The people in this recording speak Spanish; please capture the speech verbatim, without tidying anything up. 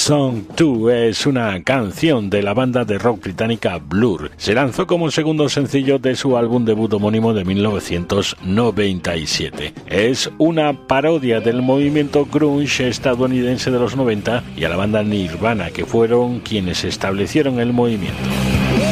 Song dos es una canción de la banda de rock británica Blur. Se lanzó como segundo sencillo de su álbum debut homónimo de mil novecientos noventa y siete. Es una parodia del movimiento grunge estadounidense de los noventa y a la banda Nirvana, que fueron quienes establecieron el movimiento.